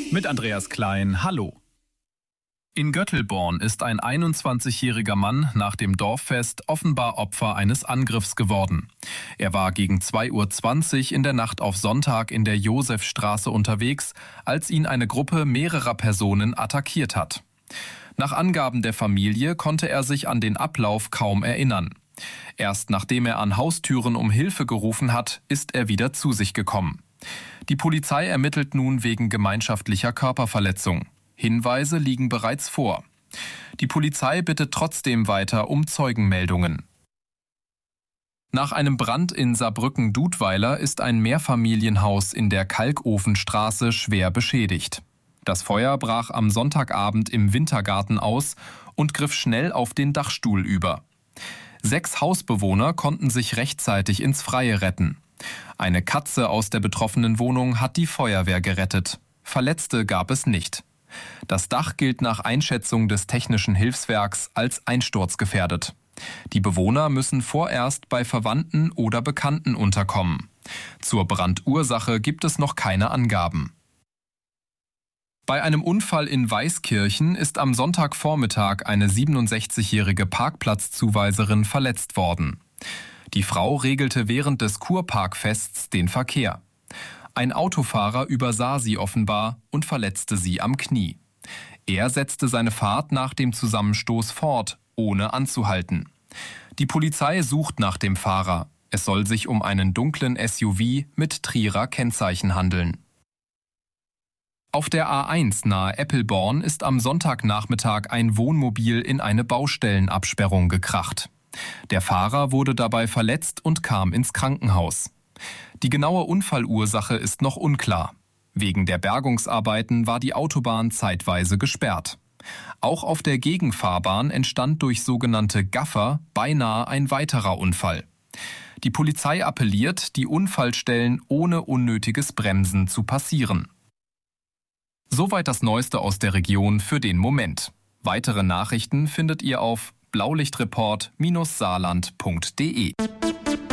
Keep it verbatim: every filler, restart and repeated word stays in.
Mit Andreas Klein, hallo. In Göttelborn ist ein einundzwanzigjähriger Mann nach dem Dorffest offenbar Opfer eines Angriffs geworden. Er war gegen zwei Uhr zwanzig in der Nacht auf Sonntag in der Josefstraße unterwegs, als ihn eine Gruppe mehrerer Personen attackiert hat. Nach Angaben der Familie konnte er sich an den Ablauf kaum erinnern. Erst nachdem er an Haustüren um Hilfe gerufen hat, ist er wieder zu sich gekommen. Die Polizei ermittelt nun wegen gemeinschaftlicher Körperverletzung. Hinweise liegen bereits vor. Die Polizei bittet trotzdem weiter um Zeugenmeldungen. Nach einem Brand in Saarbrücken-Dudweiler ist ein Mehrfamilienhaus in der Kalkofenstraße schwer beschädigt. Das Feuer brach am Sonntagabend im Wintergarten aus und griff schnell auf den Dachstuhl über. Sechs Hausbewohner konnten sich rechtzeitig ins Freie retten. Eine Katze aus der betroffenen Wohnung hat die Feuerwehr gerettet. Verletzte gab es nicht. Das Dach gilt nach Einschätzung des Technischen Hilfswerks als einsturzgefährdet. Die Bewohner müssen vorerst bei Verwandten oder Bekannten unterkommen. Zur Brandursache gibt es noch keine Angaben. Bei einem Unfall in Weißkirchen ist am Sonntagvormittag eine siebenundsechzigjährige Parkplatzzuweiserin verletzt worden. Die Frau regelte während des Kurparkfests den Verkehr. Ein Autofahrer übersah sie offenbar und verletzte sie am Knie. Er setzte seine Fahrt nach dem Zusammenstoß fort, ohne anzuhalten. Die Polizei sucht nach dem Fahrer. Es soll sich um einen dunklen S U V mit Trierer Kennzeichen handeln. Auf der A eins nahe Eppelborn ist am Sonntagnachmittag ein Wohnmobil in eine Baustellenabsperrung gekracht. Der Fahrer wurde dabei verletzt und kam ins Krankenhaus. Die genaue Unfallursache ist noch unklar. Wegen der Bergungsarbeiten war die Autobahn zeitweise gesperrt. Auch auf der Gegenfahrbahn entstand durch sogenannte Gaffer beinahe ein weiterer Unfall. Die Polizei appelliert, die Unfallstellen ohne unnötiges Bremsen zu passieren. Soweit das Neueste aus der Region für den Moment. Weitere Nachrichten findet ihr auf blaulichtreport Bindestrich saarland punkt de.